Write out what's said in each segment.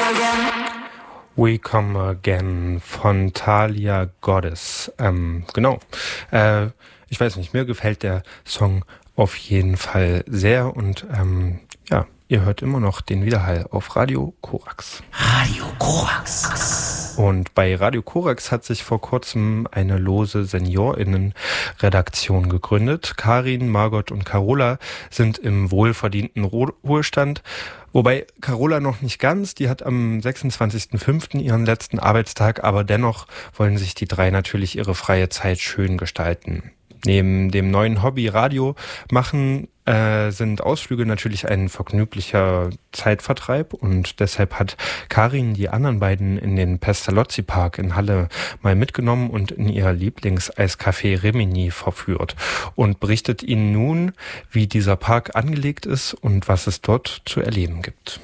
We Come Again von Thalia Goddess. Genau. Ich weiß nicht, mir gefällt der Song auf jeden Fall sehr und ja, ihr hört immer noch den Widerhall auf Radio Korax. Radio Korax. Und bei Radio Korax hat sich vor kurzem eine lose SeniorInnen-Redaktion gegründet. Karin, Margot und Carola sind im wohlverdienten Ruhestand. Wobei Carola noch nicht ganz, die hat am 26.05. ihren letzten Arbeitstag, aber dennoch wollen sich die drei natürlich ihre freie Zeit schön gestalten. Neben dem neuen Hobby Radio machen sind Ausflüge natürlich ein vergnüglicher Zeitvertreib und deshalb hat Karin die anderen beiden in den Pestalozzi-Park in Halle mal mitgenommen und in ihr Lieblings-Eiscafé Rimini verführt und berichtet ihnen nun, wie dieser Park angelegt ist und was es dort zu erleben gibt.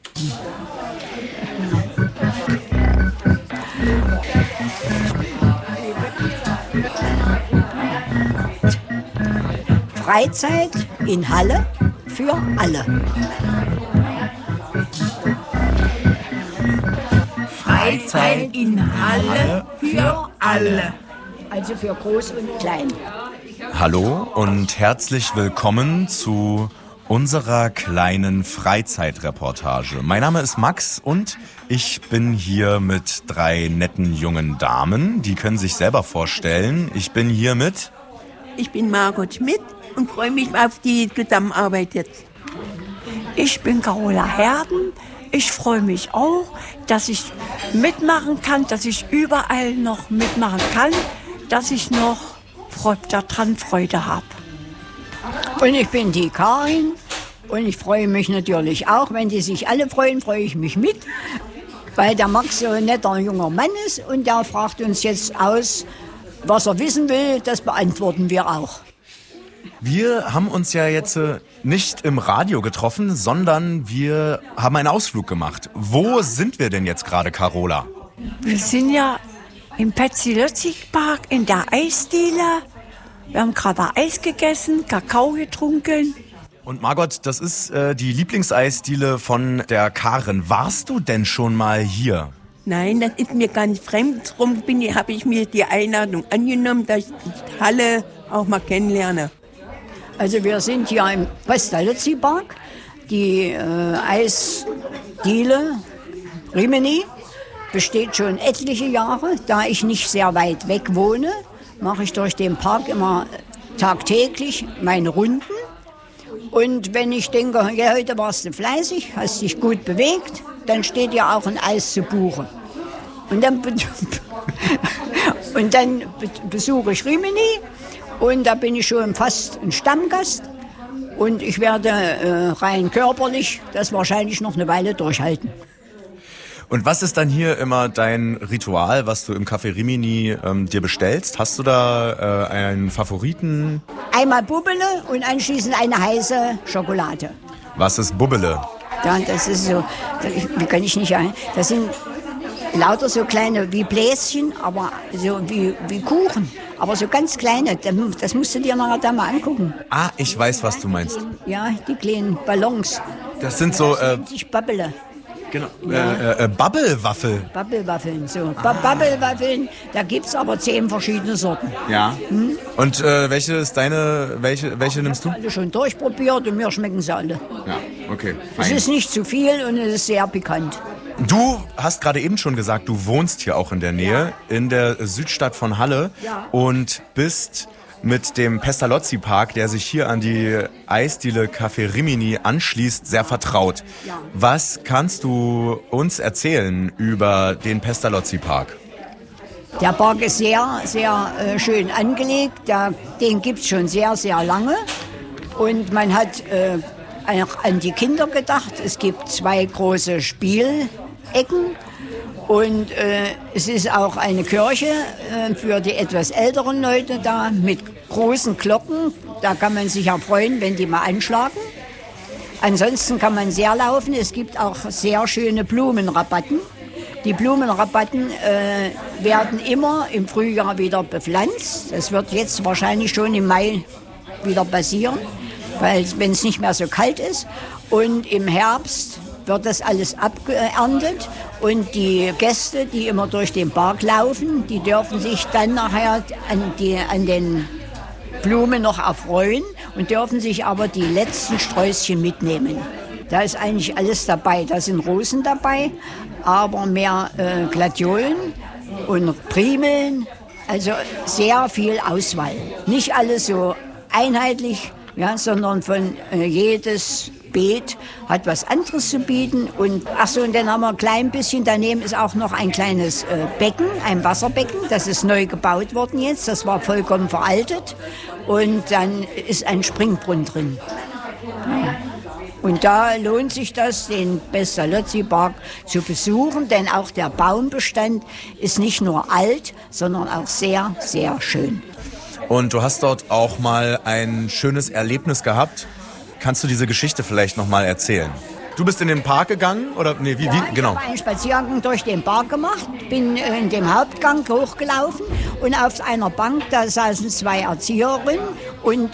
Freizeit in Halle für alle. Freizeit in Halle für alle. Also für Groß und Klein. Hallo und herzlich willkommen zu unserer kleinen Freizeitreportage. Mein Name ist Max und ich bin hier mit 3 netten jungen Damen. Die können sich selber vorstellen. Ich bin hier mit... Ich bin Margot Schmidt und freue mich auf die Zusammenarbeit jetzt. Ich bin Carola Herden. Ich freue mich auch, dass ich mitmachen kann, dass ich überall noch mitmachen kann, dass ich noch daran Freude habe. Und ich bin die Karin und ich freue mich natürlich auch. Wenn die sich alle freuen, freue ich mich mit, weil der Max so ein netter junger Mann ist und der fragt uns jetzt aus, was er wissen will, das beantworten wir auch. Wir haben uns ja jetzt nicht im Radio getroffen, sondern wir haben einen Ausflug gemacht. Wo sind wir denn jetzt gerade, Carola? Wir sind ja im Pestalozzi-Park in der Eisdiele. Wir haben gerade Eis gegessen, Kakao getrunken. Und Margot, das ist die Lieblingseisdiele von der Karin. Warst du denn schon mal hier? Nein, das ist mir ganz fremd. Darum habe ich mir die Einladung angenommen, dass ich die Halle auch mal kennenlerne. Also wir sind hier im Pestalozzi-Park, die Eisdiele Rimini besteht schon etliche Jahre. Da ich nicht sehr weit weg wohne, mache ich durch den Park immer tagtäglich meine Runden. Und wenn ich denke, ja, heute warst du fleißig, hast dich gut bewegt, dann steht ja auch ein Eis zu Buche. Und dann besuche ich Rimini und da bin ich schon fast ein Stammgast. Und ich werde rein körperlich das wahrscheinlich noch eine Weile durchhalten. Und was ist dann hier immer dein Ritual, was du im Café Rimini dir bestellst? Hast du da einen Favoriten? Einmal Bubbele und anschließend eine heiße Schokolade. Was ist Bubbele? Ja, das ist so, wie kann ich nicht ein? Das sind lauter so kleine wie Bläschen, aber so wie Kuchen. Aber so ganz kleine, das musst du dir nachher da mal angucken. Ah, ich weiß, was du meinst. Ja, die kleinen Ballons. Das sind so... Ich babbele. Genau. Ja. Bubble-Waffel. Bubble-Waffeln, so. Bubble-Waffeln, da gibt's aber 10 verschiedene Sorten. Ja. Hm? Und welche ist deine, welche nimmst du? Alle schon durchprobiert und mir schmecken sie alle. Ja, okay. Fein. Es ist nicht zu viel und es ist sehr pikant. Du hast gerade eben schon gesagt, du wohnst hier auch in der Nähe, in der Südstadt von Halle und bist mit dem Pestalozzi-Park, der sich hier an die Eisdiele Café Rimini anschließt, sehr vertraut. Ja. Was kannst du uns erzählen über den Pestalozzi-Park? Der Park ist sehr, sehr schön angelegt. Den gibt es schon sehr, sehr lange. Und man hat auch an die Kinder gedacht. Es gibt 2 große Spielecken. Und es ist auch eine Kirche für die etwas älteren Leute da mit großen Glocken. Da kann man sich ja freuen, wenn die mal anschlagen. Ansonsten kann man sehr laufen. Es gibt auch sehr schöne Blumenrabatten. Die Blumenrabatten werden immer im Frühjahr wieder bepflanzt. Das wird jetzt wahrscheinlich schon im Mai wieder passieren, weil wenn es nicht mehr so kalt ist. Und im Herbst wird das alles abgeerntet und die Gäste, die immer durch den Park laufen, die dürfen sich dann nachher an den Blumen noch erfreuen und dürfen sich aber die letzten Sträußchen mitnehmen. Da ist eigentlich alles dabei. Da sind Rosen dabei, aber mehr Gladiolen und Primeln. Also sehr viel Auswahl. Nicht alles so einheitlich, ja, sondern von jedes Beet hat was anderes zu bieten. Und und dann haben wir ein klein bisschen, daneben ist auch noch ein kleines Becken, ein Wasserbecken. Das ist neu gebaut worden jetzt. Das war vollkommen veraltet. Und dann ist ein Springbrunnen drin. Ja. Und da lohnt sich das, den Pestalozzi-Park zu besuchen, denn auch der Baumbestand ist nicht nur alt, sondern auch sehr, sehr schön. Und du hast dort auch mal ein schönes Erlebnis gehabt. Kannst du diese Geschichte vielleicht noch mal erzählen? Du bist in den Park gegangen? Oder nee, wie genau? Ich habe einen Spaziergang durch den Park gemacht, bin in dem Hauptgang hochgelaufen und auf einer Bank, da saßen 2 Erzieherinnen und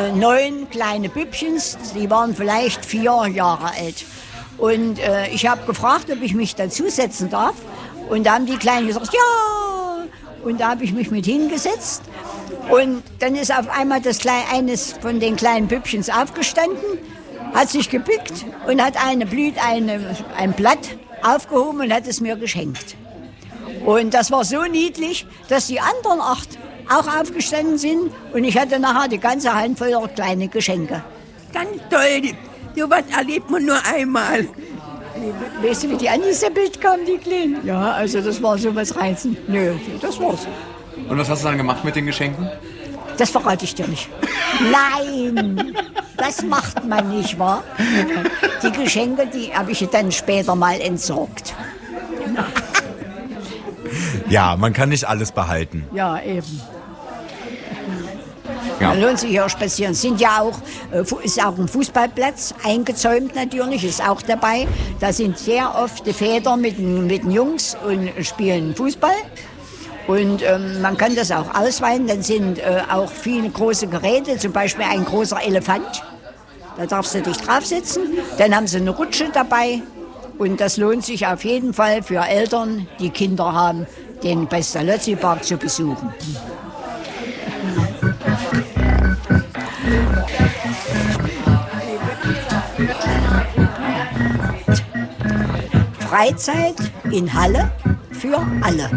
9 kleine Bübchens, die waren vielleicht 4 Jahre alt. Und ich habe gefragt, ob ich mich dazusetzen darf. Und da haben die Kleinen gesagt, ja. Und da habe ich mich mit hingesetzt. Und dann ist auf einmal eines von den kleinen Bübchens aufgestanden, hat sich gebückt und hat ein Blatt aufgehoben und hat es mir geschenkt. Und das war so niedlich, dass die anderen 8 auch aufgestanden sind und ich hatte nachher die ganze Hand voller kleine Geschenke. Ganz toll, sowas erlebt man nur einmal. Weißt du, wie die angeseppelt kamen, die Kleinen? Ja, also das war sowas reizend. Nö, das war's. Und was hast du dann gemacht mit den Geschenken? Das verrate ich dir nicht. Nein, das macht man nicht, wahr? Die Geschenke, die habe ich dann später mal entsorgt. Ja, man kann nicht alles behalten. Ja, eben. Ja. Da lohnt sich ja auch spazieren. Ist auch ein Fußballplatz, eingezäumt natürlich, ist auch dabei. Da sind sehr oft die Väter mit den Jungs und spielen Fußball. Und man kann das auch ausweiten. Dann sind auch viele große Geräte, zum Beispiel ein großer Elefant. Da darfst du dich draufsetzen. Dann haben sie eine Rutsche dabei. Und das lohnt sich auf jeden Fall für Eltern, die Kinder haben, den Pestalozzi-Park zu besuchen. Freizeit in Halle für alle.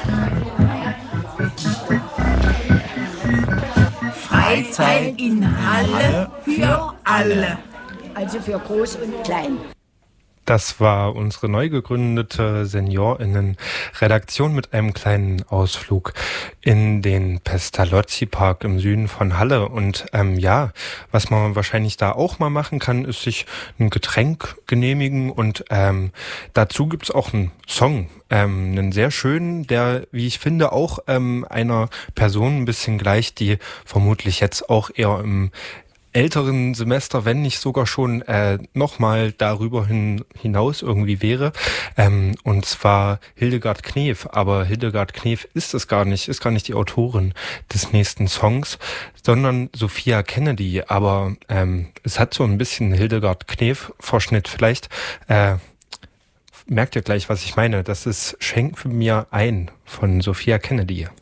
Freizeit in Halle für alle. Also für Groß und Klein. Das war unsere neu gegründete SeniorInnen-Redaktion mit einem kleinen Ausflug in den Pestalozzi-Park im Süden von Halle. Und was man wahrscheinlich da auch mal machen kann, ist sich ein Getränk genehmigen. Und dazu gibt's auch einen Song, einen sehr schönen, der, wie ich finde, auch einer Person ein bisschen gleicht, die vermutlich jetzt auch eher im älteren Semester, wenn nicht sogar schon nochmal darüber hinaus irgendwie wäre. Und zwar Hildegard Knef. Aber Hildegard Knef ist gar nicht die Autorin des nächsten Songs, sondern Sophia Kennedy. Aber es hat so ein bisschen Hildegard Knef-Verschnitt. Vielleicht merkt ihr gleich, was ich meine. Das ist Schenk mir ein von Sophia Kennedy.